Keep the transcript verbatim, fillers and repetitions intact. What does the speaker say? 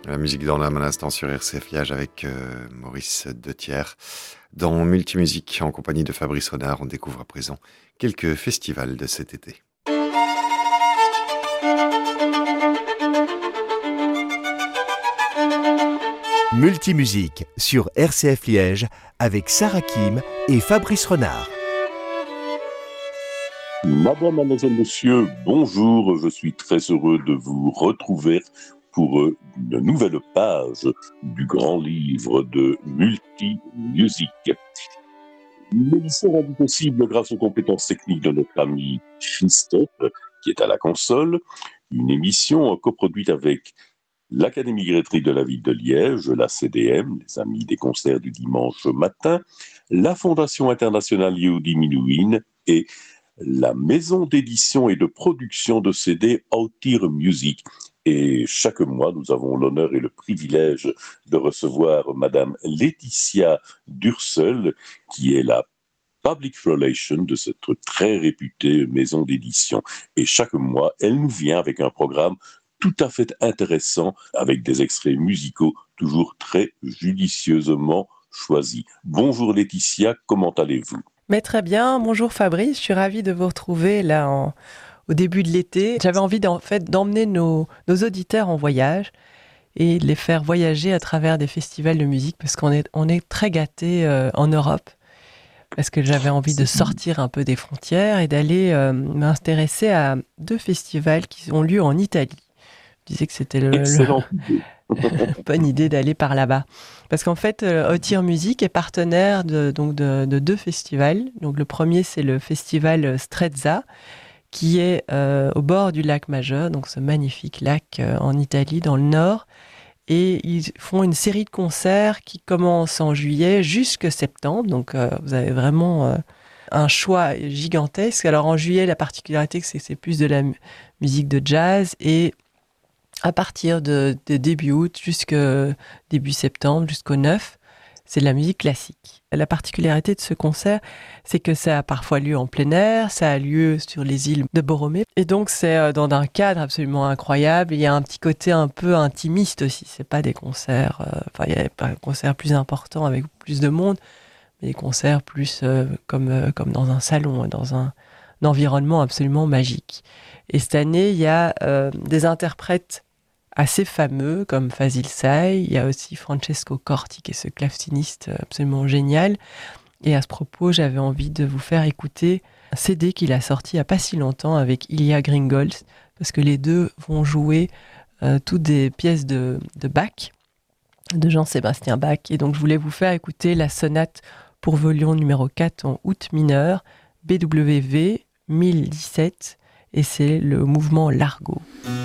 La musique dans l'âme à l'instant sur R C F Liège avec euh, Maurice Dethier. Dans Multimusique, en compagnie de Fabrice Renard, on découvre à présent quelques festivals de cet été. Multimusique sur R C F Liège avec Sarah Kim et Fabrice Renard. Madame, mademoiselle, monsieur, bonjour, je suis très heureux de vous retrouver pour une nouvelle page du grand livre de Multimusique. L'émission est rendue possible grâce aux compétences techniques de notre ami Christophe, qui est à la console, une émission coproduite avec l'Académie grétrique de la ville de Liège, la C D M, les Amis des concerts du dimanche matin, la Fondation internationale Yehudi Menuhin et la maison d'édition et de production de C D Autir Music. Et chaque mois, nous avons l'honneur et le privilège de recevoir Madame Laetitia Dursel, qui est la Public Relation de cette très réputée maison d'édition. Et chaque mois, elle nous vient avec un programme tout à fait intéressant, avec des extraits musicaux toujours très judicieusement choisis. Bonjour Laetitia, comment allez-vous ? Mais très bien, bonjour Fabrice, je suis ravie de vous retrouver là en, au début de l'été. J'avais envie d'en fait, d'emmener nos, nos auditeurs en voyage et de les faire voyager à travers des festivals de musique parce qu'on est, on est très gâtés euh, en Europe. Parce que j'avais envie de sortir un peu des frontières et d'aller euh, m'intéresser à deux festivals qui ont lieu en Italie. Je disais que c'était le, Excellent. le... bonne idée d'aller par là-bas. Parce qu'en fait, euh, Autir Music est partenaire de, donc de, de deux festivals. Donc le premier, c'est le festival Strezza, qui est euh, au bord du lac Majeur, donc ce magnifique lac euh, en Italie, dans le nord. Et ils font une série de concerts qui commence en juillet jusqu'à septembre. Donc euh, vous avez vraiment euh, un choix gigantesque. Alors en juillet, la particularité, c'est que c'est plus de la mu- musique de jazz. Et à partir de, de début août jusqu'au début septembre, jusqu'au neuf, c'est de la musique classique. La particularité de ce concert, c'est que ça a parfois lieu en plein air, ça a lieu sur les îles de Borromée. Et donc, c'est dans un cadre absolument incroyable. Il y a un petit côté un peu intimiste aussi. C'est pas des concerts, euh, enfin, il n'y a pas un concert plus important avec plus de monde, mais des concerts plus euh, comme, euh, comme dans un salon, dans un, un environnement absolument magique. Et cette année, il y a euh, des interprètes assez fameux comme Fazil Say, il y a aussi Francesco Corti qui est ce claveciniste absolument génial. Et à ce propos, j'avais envie de vous faire écouter un C D qu'il a sorti il n'y a pas si longtemps avec Ilya Gringols, parce que les deux vont jouer euh, toutes des pièces de, de Bach, de Jean-Sébastien Bach. Et donc je voulais vous faire écouter la sonate pour violon numéro quatre en août mineur, B W V mille dix-sept, et c'est le mouvement Largo.